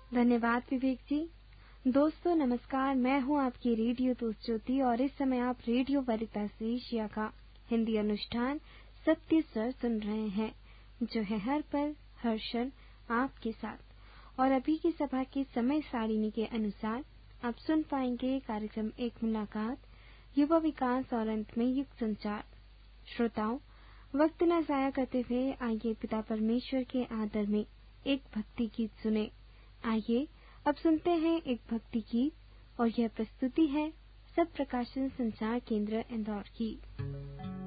धन्यवाद विवेक जी। दोस्तों नमस्कार, मैं हूं आपकी रेडियो दोस्त ज्योति और इस समय आप रेडियो वरितास एशिया का हिंदी अनुष्ठान सत्य स्वर सुन रहे हैं, जो है हर पल हर क्षण आपके साथ। और अभी की सभा की समय सारिणी के अनुसार आप सुन पाएंगे कार्यक्रम एक मुलाकात, युवा विकास और अंत में युग संचार। श्रोताओं, वक्त न जाया करते हुए आइए पिता परमेश्वर के आदर में एक भक्ति गीत सुने। आइए अब सुनते हैं एक भक्ति गीत और यह प्रस्तुति है सब प्रकाशन संचार केंद्र इंदौर की।